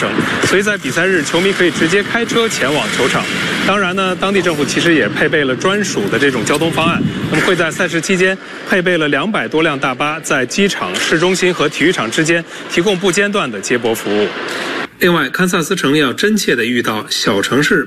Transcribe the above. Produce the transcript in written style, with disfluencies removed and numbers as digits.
生，所以在比赛日，球迷可以直接开车前往球场。当然呢，当地政府其实也配备了专属的这种交通方案，那么会在赛事期间配备了200多辆大巴，在机场、市中心和体育场之间提供不间断的接驳服务。另外，堪萨斯城要真切地遇到小城市